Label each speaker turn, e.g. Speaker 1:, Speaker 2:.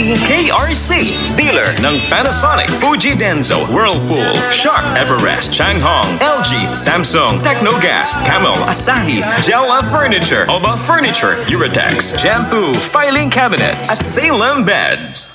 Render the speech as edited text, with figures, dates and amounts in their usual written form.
Speaker 1: KRC, dealer ng Panasonic, Fuji Denso, Whirlpool, Shark, Everest, Changhong, LG, Samsung, Technogas, Camel, Asahi, Jella Furniture, Oba Furniture, Uratex, Shampoo, Filing Cabinets, at Salem Beds.